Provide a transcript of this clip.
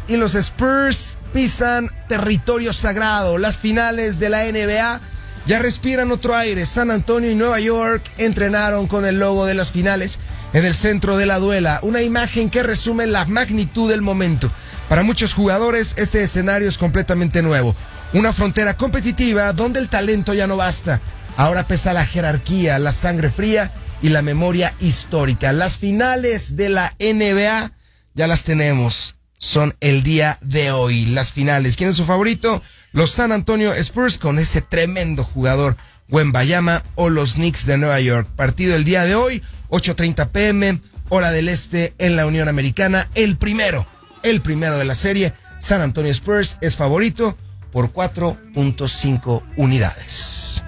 y los Spurs pisan territorio sagrado. Las finales de la NBA ya respiran otro aire. San Antonio y Nueva York entrenaron con el logo de las finales en el centro de la duela. Una imagen que resume la magnitud del momento. Para muchos jugadores, este escenario es completamente nuevo. Una frontera competitiva donde el talento ya no basta. Ahora pesa la jerarquía, la sangre fría y la memoria histórica. Las finales de la NBA ya las tenemos. Son el día de hoy. Las finales. ¿Quién es su favorito? Los San Antonio Spurs con ese tremendo jugador Wembanyama o los Knicks de Nueva York. Partido el día de hoy, 8:30 p.m., hora del este en la Unión Americana. El primero de la serie. San Antonio Spurs es favorito por 4.5 unidades.